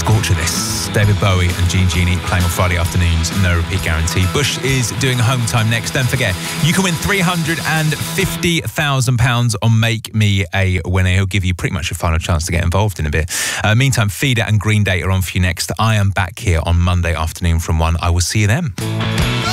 scorcher this. David Bowie and Gene Genie playing on Friday afternoons, no repeat guarantee. Bush is doing Home Time next. Don't forget, you can win £350,000 on Make Me a Winner. He'll give you pretty much a final chance to get involved in a bit. Meantime, Feeder and Green Day are on for you next. I am back here on Monday afternoon from 1. I will see you then.